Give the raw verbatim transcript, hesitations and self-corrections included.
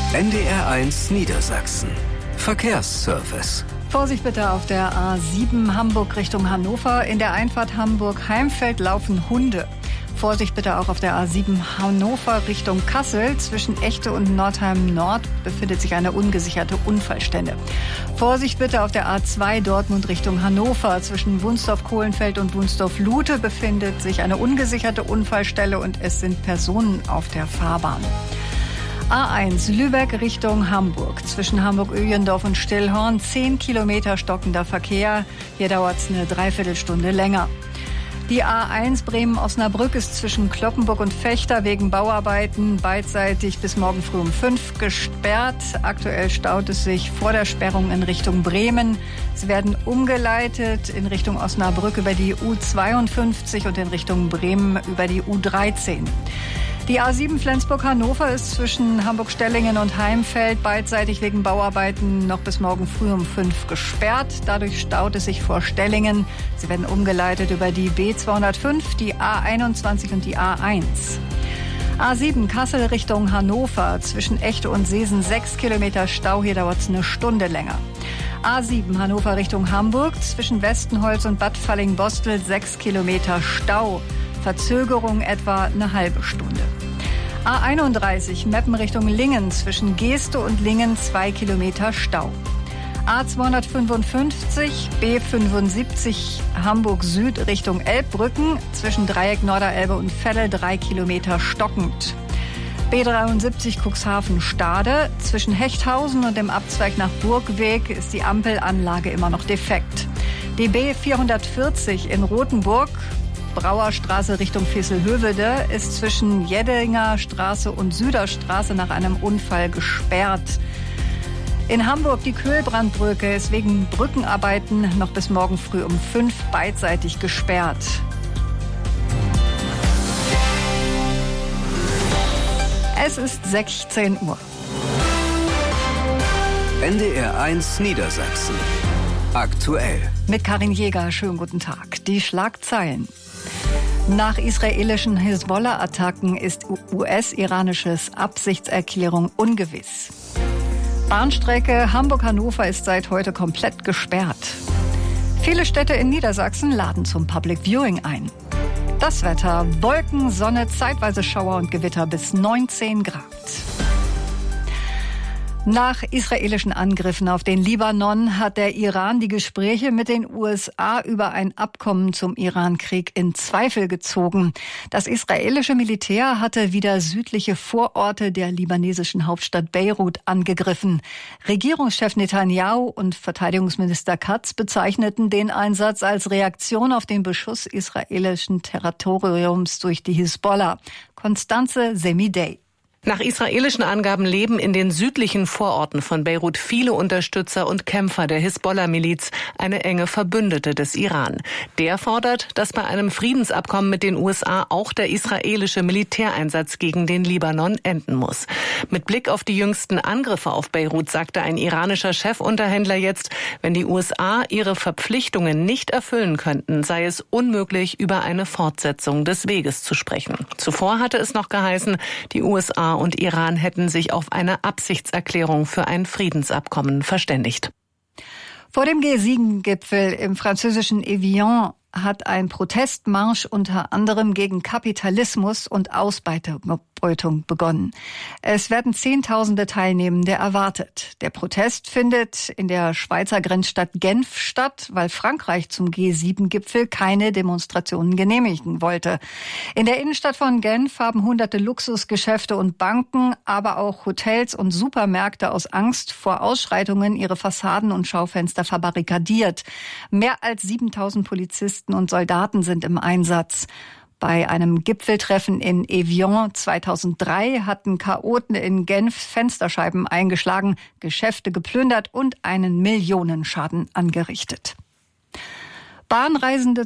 N D R eins Niedersachsen. Verkehrsservice. Vorsicht bitte auf der A sieben Hamburg Richtung Hannover. In der Einfahrt Hamburg-Heimfeld laufen Hunde. Vorsicht bitte auch auf der A sieben Hannover Richtung Kassel. Zwischen Echte und Nordheim Nord befindet sich eine ungesicherte Unfallstelle. Vorsicht bitte auf der A zwei Dortmund Richtung Hannover. Zwischen Wunsdorf-Kohlenfeld und Wunsdorf-Lute befindet sich eine ungesicherte Unfallstelle und es sind Personen auf der Fahrbahn. A eins Lübeck Richtung Hamburg. Zwischen Hamburg-Öhlendorf und Stillhorn zehn Kilometer stockender Verkehr. Hier dauert es eine Dreiviertelstunde länger. Die A eins Bremen-Osnabrück ist zwischen Cloppenburg und Vechta wegen Bauarbeiten beidseitig bis morgen früh um fünf gesperrt. Aktuell staut es sich vor der Sperrung in Richtung Bremen. Sie werden umgeleitet in Richtung Osnabrück über die U zweiundfünfzig und in Richtung Bremen über die U dreizehn. Die A sieben Flensburg-Hannover ist zwischen Hamburg-Stellingen und Heimfeld beidseitig wegen Bauarbeiten noch bis morgen früh um fünf gesperrt. Dadurch staut es sich vor Stellingen. Sie werden umgeleitet über die B zweihundertfünf, die A einundzwanzig und die A eins. A sieben Kassel Richtung Hannover. Zwischen Echte und Seesen sechs Kilometer Stau. Hier dauert es eine Stunde länger. A sieben Hannover Richtung Hamburg. Zwischen Westenholz und Bad Falling-Bostel sechs Kilometer Stau. Verzögerung etwa eine halbe Stunde. A einunddreißig Meppen Richtung Lingen. Zwischen Geeste und Lingen zwei Kilometer Stau. A zweihundertfünfundfünfzig B fünfundsiebzig Hamburg Süd Richtung Elbbrücken. Zwischen Dreieck Norderelbe und Veddel drei Kilometer stockend. B dreiundsiebzig Cuxhaven Stade. Zwischen Hechthausen und dem Abzweig nach Burgweg ist die Ampelanlage immer noch defekt. Die B vierhundertvierzig in Rothenburg Brauerstraße Richtung Vesselhövede ist zwischen Jeddinger Straße und Süderstraße nach einem Unfall gesperrt. In Hamburg die Köhlbrandbrücke ist wegen Brückenarbeiten noch bis morgen früh um fünf beidseitig gesperrt. Es ist sechzehn Uhr. N D R eins Niedersachsen. Aktuell. Mit Karin Jäger, schönen guten Tag. Die Schlagzeilen. Nach israelischen Hisbollah-Attacken ist U S-iranisches Absichtserklärung ungewiss. Bahnstrecke Hamburg-Hannover ist seit heute komplett gesperrt. Viele Städte in Niedersachsen laden zum Public Viewing ein. Das Wetter: Wolken, Sonne, zeitweise Schauer und Gewitter bis neunzehn Grad. Nach israelischen Angriffen auf den Libanon hat der Iran die Gespräche mit den U S A über ein Abkommen zum Iran-Krieg in Zweifel gezogen. Das israelische Militär hatte wieder südliche Vororte der libanesischen Hauptstadt Beirut angegriffen. Regierungschef Netanyahu und Verteidigungsminister Katz bezeichneten den Einsatz als Reaktion auf den Beschuss israelischen Territoriums durch die Hisbollah. Constanze Semidey. Nach israelischen Angaben leben in den südlichen Vororten von Beirut viele Unterstützer und Kämpfer der Hisbollah-Miliz, eine enge Verbündete des Iran. Der fordert, dass bei einem Friedensabkommen mit den U S A auch der israelische Militäreinsatz gegen den Libanon enden muss. Mit Blick auf die jüngsten Angriffe auf Beirut sagte ein iranischer Chefunterhändler jetzt, wenn die U S A ihre Verpflichtungen nicht erfüllen könnten, sei es unmöglich, über eine Fortsetzung des Weges zu sprechen. Zuvor hatte es noch geheißen, die U S A und Iran hätten sich auf eine Absichtserklärung für ein Friedensabkommen verständigt. Vor dem G sieben Gipfel im französischen Evian hat ein Protestmarsch unter anderem gegen Kapitalismus und Ausbeutung begonnen. Es werden Zehntausende Teilnehmende erwartet. Der Protest findet in der Schweizer Grenzstadt Genf statt, weil Frankreich zum G sieben Gipfel keine Demonstrationen genehmigen wollte. In der Innenstadt von Genf haben hunderte Luxusgeschäfte und Banken, aber auch Hotels und Supermärkte aus Angst vor Ausschreitungen ihre Fassaden und Schaufenster verbarrikadiert. Mehr als siebentausend Polizisten und Soldaten sind im Einsatz. Bei einem Gipfeltreffen in Evian zweitausenddrei hatten Chaoten in Genf Fensterscheiben eingeschlagen, Geschäfte geplündert und einen Millionenschaden angerichtet. Bahnreisende